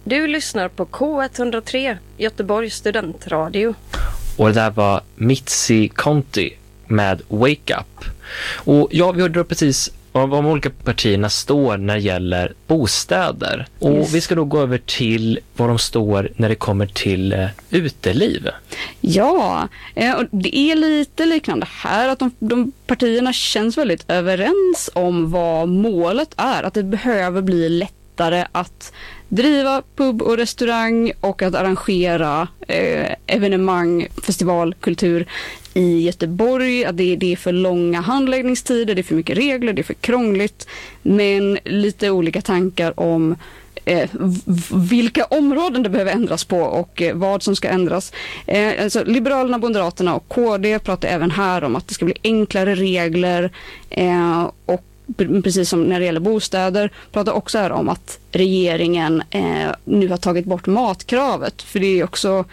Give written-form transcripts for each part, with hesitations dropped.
Du lyssnar på K103, Göteborgs studentradio. Och det där var Mitzi Conti med Wake Up. Och ja, vi hörde då precis vad de olika partierna står när det gäller bostäder. Och vi ska då gå över till vad de står när det kommer till uteliv. Ja, och det är lite liknande här att de partierna känns väldigt överens om vad målet är. Att det behöver bli lättare att driva pub och restaurang och att arrangera evenemang, festival, kultur i Göteborg. Att det är för långa handläggningstider, det är för mycket regler, det är för krångligt. Men lite olika tankar om vilka områden det behöver ändras på och vad som ska ändras. Alltså Liberalerna, Moderaterna och KD pratar även här om att det ska bli enklare regler och precis som när det gäller bostäder pratar också här om att regeringen nu har tagit bort matkravet, för det är också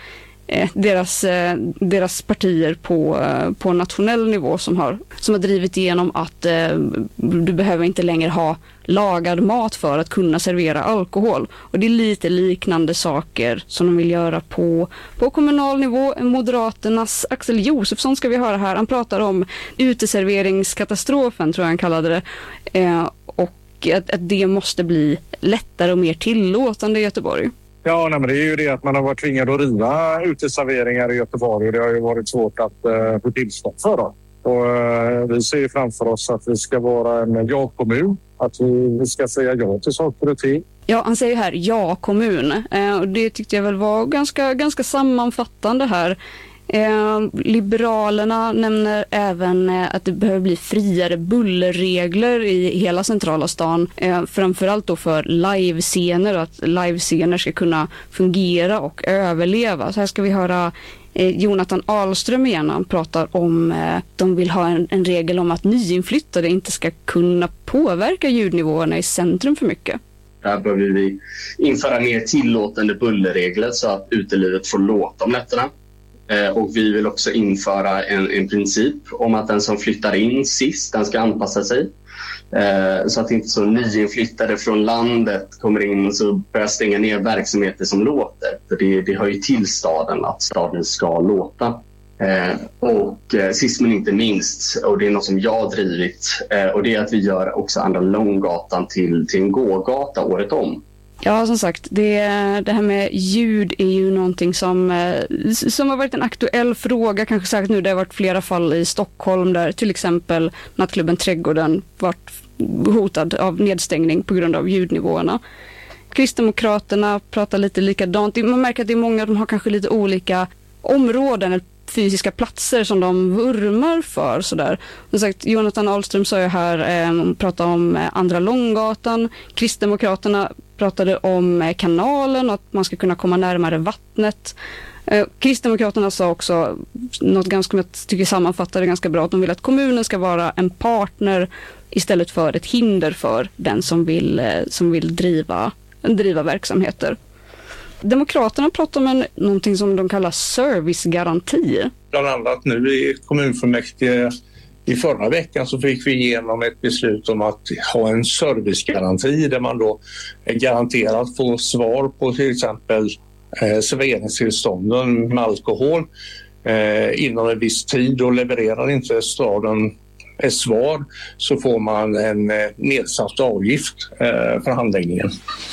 deras partier på nationell nivå som har drivit igenom att du behöver inte längre ha lagad mat för att kunna servera alkohol. Och det är lite liknande saker som de vill göra på kommunal nivå. Moderaternas Axel Josefsson ska vi höra här. Han pratar om uteserveringskatastrofen, tror jag han kallade det. Och att det måste bli lättare och mer tillåtande i Göteborg. Ja, men det är ju det att man har varit tvingad att riva uteserveringar i Göteborg och det har ju varit svårt att få tillstånd för dem. Och vi ser ju framför oss att vi ska vara en ja-kommun, att vi ska säga ja till saker och ting. Ja, han säger här ja-kommun och det tyckte jag väl var ganska sammanfattande här. Liberalerna nämner även att det behöver bli friare bullerregler i hela centrala stan, framförallt då för livescener, att livescener ska kunna fungera och överleva. Så här ska vi höra Jonathan Ahlström igen. Han pratar om de vill ha en regel om att nyinflyttade inte ska kunna påverka ljudnivåerna i centrum för mycket. Här behöver vi införa mer tillåtande bullerregler så att utelivet får låta om nätterna. Och vi vill också införa en princip om att den som flyttar in sist, den ska anpassa sig. Så att inte så nyinflyttade från landet kommer in och så börjar stänga ner verksamheter som låter. För det hör ju till staden att staden ska låta. Och sist men inte minst, och det är något som jag har drivit, och det är att vi gör också Andra Långgatan till en gågata året om. Ja, som sagt, det här med ljud är ju någonting som har varit en aktuell fråga, kanske särskilt nu. Det har varit flera fall i Stockholm där till exempel nattklubben Trädgården varit hotad av nedstängning på grund av ljudnivåerna. Kristdemokraterna pratar lite likadant. Man märker att det är många, de har kanske lite olika områden eller fysiska platser som de vurmar för. Sådär. Som sagt, Jonathan Ahlström sa ju här, pratade om Andra Långgatan. Kristdemokraterna pratade om kanalen och att man ska kunna komma närmare vattnet. Kristdemokraterna sa också något ganska, jag tycker sammanfattar det ganska bra, att de vill att kommunen ska vara en partner istället för ett hinder för den som vill driva verksamheter. Demokraterna pratar om någonting som de kallar servicegaranti. Bland annat nu i kommunfullmäktige i förra veckan så fick vi igenom ett beslut om att ha en servicegaranti där man då är garanterat får svar på till exempel serveringstillstånden med alkohol inom en viss tid, och levererar inte staden ett svar så får man en nedsatt avgift för handläggningen.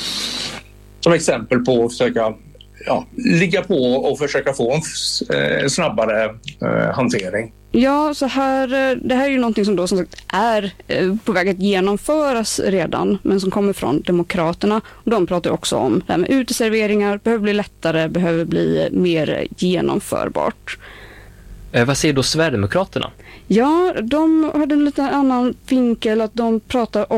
Som exempel på att försöka ligga på och försöka få en snabbare hantering. Ja, så här, det här är ju någonting som då som sagt är på väg att genomföras redan, men som kommer från Demokraterna. Och de pratar också om det här med uteserveringar, behöver bli lättare, behöver bli mer genomförbart. Vad säger då Sverigedemokraterna? Ja, de hade en lite annan vinkel, att de pratar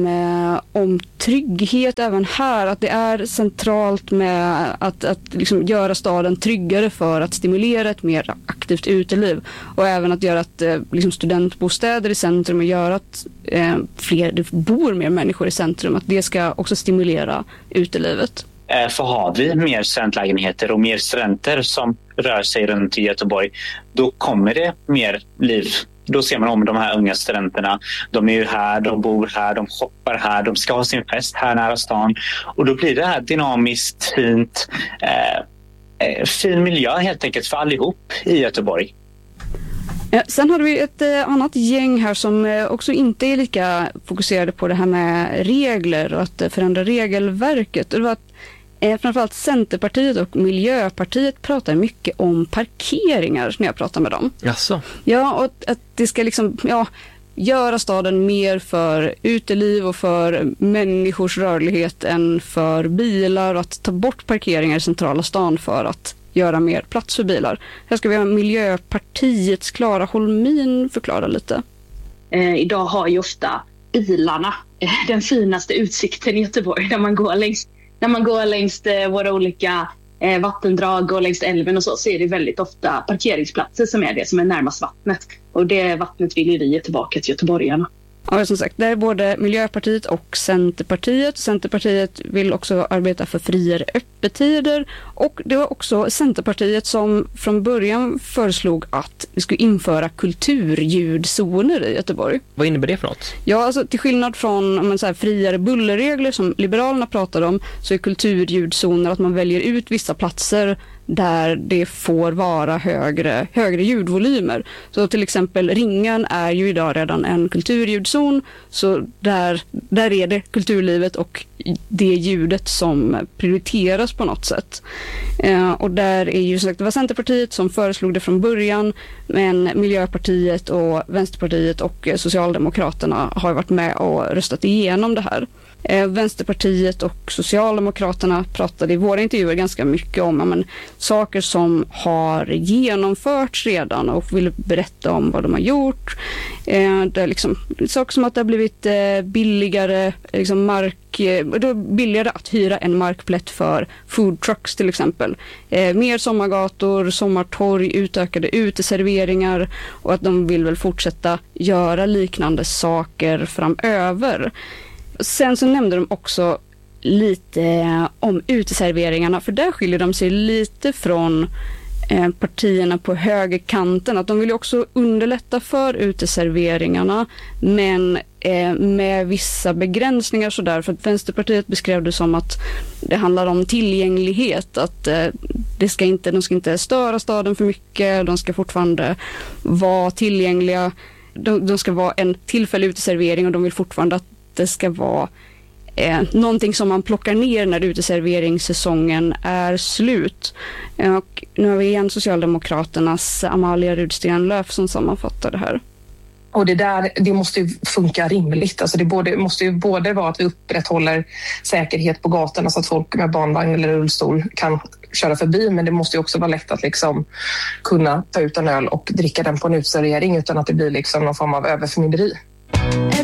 om trygghet även här, att det är centralt med att liksom göra staden tryggare för att stimulera ett mer aktivt uteliv, och även att göra att liksom studentbostäder i centrum och göra att det bor mer människor i centrum, att det ska också stimulera utelivet. För har vi mer studentlägenheter och mer studenter som rör sig runt i Göteborg, då kommer det mer liv. Då ser man om de här unga studenterna. De är ju här, de bor här, de shoppar här, de ska ha sin fest här nära stan. Och då blir det här dynamiskt, fint, fin miljö helt enkelt för allihop i Göteborg. Sen hade vi ett annat gäng här som också inte är lika fokuserade på det här med regler och att förändra regelverket. Det var att framförallt Centerpartiet och Miljöpartiet pratar mycket om parkeringar när jag pratar med dem. Jaså? Ja, och att det ska liksom göra staden mer för uteliv och för människors rörlighet än för bilar, och att ta bort parkeringar i centrala stan för att göra mer plats för bilar. Här ska vi ha Miljöpartiets Klara Holmin förklara lite. Idag har ju ofta bilarna den finaste utsikten i Göteborg när man går längs våra olika vattendrag och längs älven och så är det väldigt ofta parkeringsplatser som är det som är närmast vattnet. Och det vattnet vill ju vi ge tillbaka till göteborgarna. Ja, som sagt, det är både Miljöpartiet och Centerpartiet. Centerpartiet vill också arbeta för friare öppettider, och det var också Centerpartiet som från början föreslog att vi skulle införa kulturljudzoner i Göteborg. Vad innebär det för något? Ja, alltså till skillnad från friare bullerregler som Liberalerna pratade om, så är kulturljudzoner att man väljer ut vissa platser där det får vara högre ljudvolymer. Så till exempel Ringen är ju idag redan en kulturljudzon, så där är det kulturlivet och det ljudet som prioriteras på något sätt. Och där är ju sagt, det var Centerpartiet som föreslog det från början, men Miljöpartiet och Vänsterpartiet och Socialdemokraterna har varit med och röstat igenom det här. Vänsterpartiet och Socialdemokraterna pratade i våra intervjuer ganska mycket om saker som har genomförts redan och vill berätta om vad de har gjort. Det är liksom saker som att det har blivit billigare, billigare att hyra en markplätt för food trucks till exempel. Mer sommargator, sommartorg, utökade uteserveringar, och att de vill väl fortsätta göra liknande saker framöver. Sen så nämnde de också lite om uteserveringarna, för där skiljer de sig lite från partierna på högerkanten. Att de vill ju också underlätta för uteserveringarna, men med vissa begränsningar sådär. För att Vänsterpartiet beskrev det som att det handlar om tillgänglighet, att de ska inte störa staden för mycket, de ska fortfarande vara tillgängliga, de ska vara en tillfällig uteservering, och de vill fortfarande att det ska vara någonting som man plockar ner när uteserveringssäsongen är slut. Och nu har vi igen Socialdemokraternas Amalia Rudsten-Löf som sammanfattar det här. Och det måste ju funka rimligt. Alltså det måste ju både vara att vi upprätthåller säkerhet på gatorna så att folk med barnvagn eller rullstol kan köra förbi, men det måste ju också vara lätt att kunna ta ut en öl och dricka den på en utservering utan att det blir någon form av överförmynderi.